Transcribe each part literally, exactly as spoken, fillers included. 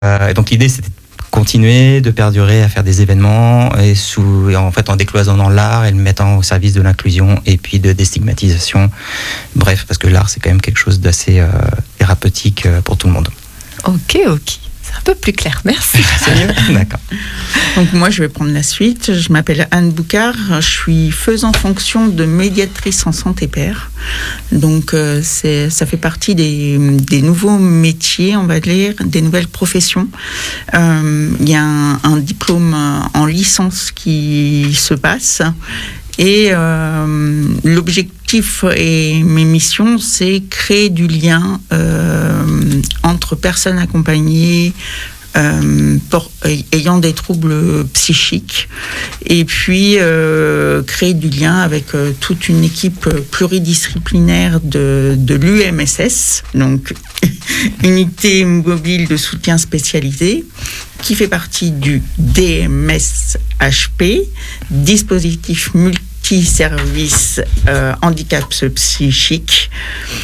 Euh, et donc l'idée, c'était de continuer, de perdurer, à faire des événements, et, sous, et en fait en décloisonnant l'art et le mettant au service de l'inclusion et puis de déstigmatisation. Bref, parce que l'art, c'est quand même quelque chose d'assez euh, thérapeutique pour tout le monde. Ok, ok. C'est un peu plus clair, merci. C'est mieux ? D'accord. Donc moi, je vais prendre la suite. Je m'appelle Anne Boucard. Je suis faisant fonction de médiatrice en santé pair. Donc euh, c'est, ça fait partie des, des nouveaux métiers, on va dire, des nouvelles professions. Euh, il y a un, un diplôme en licence qui se passe. Et euh, l'objectif et mes missions, c'est créer du lien euh, entre personnes accompagnées, euh, pour, ayant des troubles psychiques, et puis euh, créer du lien avec euh, toute une équipe pluridisciplinaire de, de l'U M S S, donc unité mobile de soutien spécialisé, qui fait partie du D M S H P, dispositif multi-service euh, handicap psychique,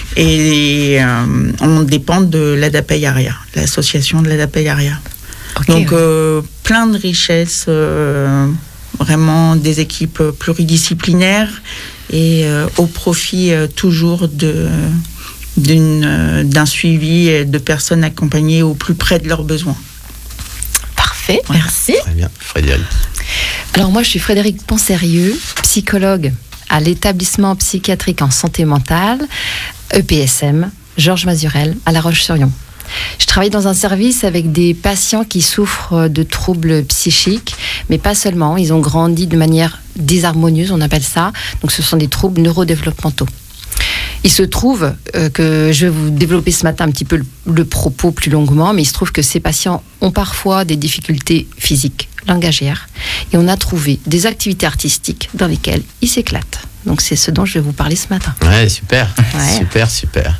et euh, on dépend de l'ADAPEI-ARIA, l'association de l'ADAPEI-ARIA. Okay, Donc ouais. euh, plein de richesses, euh, vraiment des équipes pluridisciplinaires, et euh, au profit euh, toujours de, d'une, euh, d'un suivi de personnes accompagnées au plus près de leurs besoins. Parfait, voilà. Merci. Très bien, Frédéric. Alors moi, je suis Frédéric Ponsérieux, psychologue à l'établissement psychiatrique en santé mentale, E P S M, Georges Mazurel, à La Roche-sur-Yon. Je travaille dans un service avec des patients qui souffrent de troubles psychiques, mais pas seulement. Ils ont grandi de manière désharmonieuse, on appelle ça. Donc ce sont des troubles neurodéveloppementaux. Il se trouve euh, que je vais vous développer ce matin un petit peu le, le propos plus longuement, mais il se trouve que ces patients ont parfois des difficultés physiques, langagières, et on a trouvé des activités artistiques dans lesquelles ils s'éclatent. Donc c'est ce dont je vais vous parler ce matin. Ouais, super, ouais. super, super.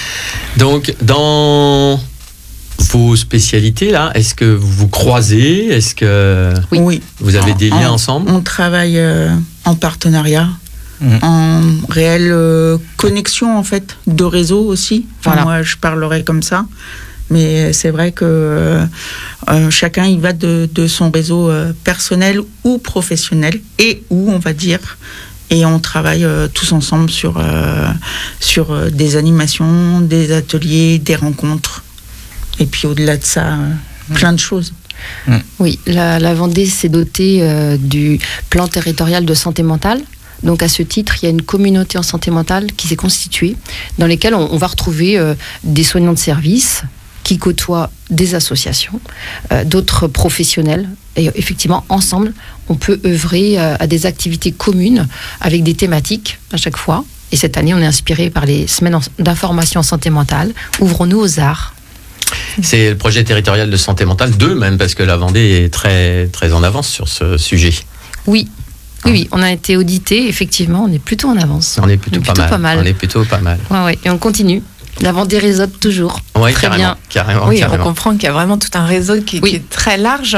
Donc dans vos spécialités là, est-ce que vous vous croisez ? Est-ce que oui. oui. vous avez en, des liens en, ensemble ? On travaille euh, en partenariat. Mmh. En réelle euh, connexion en fait de réseau aussi. Enfin, voilà. Moi je parlerai comme ça, mais c'est vrai que euh, euh, chacun il va de, de son réseau euh, personnel ou professionnel, et où on va dire, et on travaille euh, tous ensemble sur euh, sur euh, des animations, des ateliers, des rencontres, et puis au-delà de ça, euh, plein de choses. Mmh. Oui, la, la Vendée s'est dotée euh, du plan territorial de santé mentale. Donc à ce titre, il y a une communauté en santé mentale qui s'est constituée, dans lesquelles on, on va retrouver euh, des soignants de service qui côtoient des associations, euh, d'autres professionnels. Et effectivement, ensemble, on peut œuvrer euh, à des activités communes avec des thématiques à chaque fois. Et cette année, on est inspiré par les semaines d'information en santé mentale. Ouvrons-nous aux arts. C'est le projet territorial de santé mentale deux même, parce que la Vendée est très, très en avance sur ce sujet. Oui. Oui, oui, on a été audité, effectivement, on est plutôt en avance. On est plutôt, on est pas, plutôt mal. pas mal. On est plutôt pas mal. Ouais, ouais, et on continue. La Vendée réseaute toujours. Oui, très carrément, bien. Carrément, oui, carrément. On comprend qu'il y a vraiment tout un réseau qui, oui. qui est très large.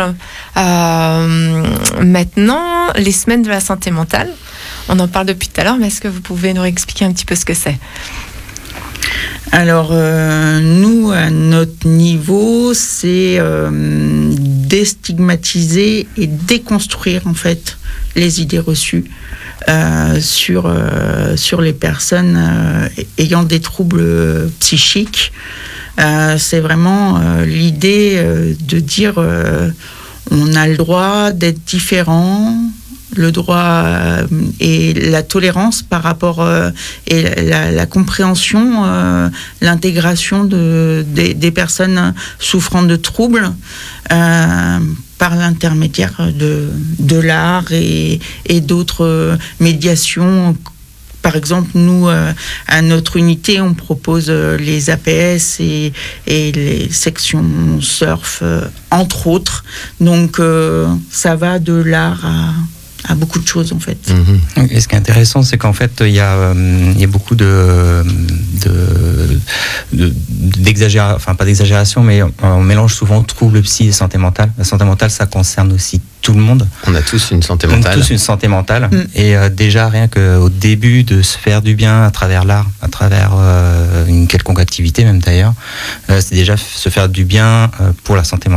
Euh, maintenant, les semaines de la santé mentale, on en parle depuis tout à l'heure, mais est-ce que vous pouvez nous expliquer un petit peu ce que c'est ? Alors, euh, nous, à notre niveau, c'est euh, déstigmatiser et déconstruire, en fait, les idées reçues euh, sur, euh, sur les personnes euh, ayant des troubles psychiques. Euh, c'est vraiment euh, l'idée euh, de dire euh, on a le droit d'être différent, le droit euh, et la tolérance par rapport euh, et la, la compréhension, euh, l'intégration de, des, des personnes souffrant de troubles euh, par l'intermédiaire de, de l'art et, et d'autres médiations. Par exemple, nous, euh, à notre unité, on propose euh, les A P S et, et les sections surf, euh, entre autres. Donc, euh, ça va de l'art à à beaucoup de choses en fait. Mmh. Et ce qui est intéressant, c'est qu'en fait, il y a, euh, il y a beaucoup de, de, de d'exagération, enfin pas d'exagération, mais on mélange souvent troubles psy et santé mentale. La santé mentale, ça concerne aussi tout le monde. On a tous une santé mentale. On a tous une santé mentale. Mmh. Et euh, déjà, rien qu'au début de se faire du bien à travers l'art, à travers euh, une quelconque activité même d'ailleurs, euh, c'est déjà se faire du bien euh, pour la santé mentale.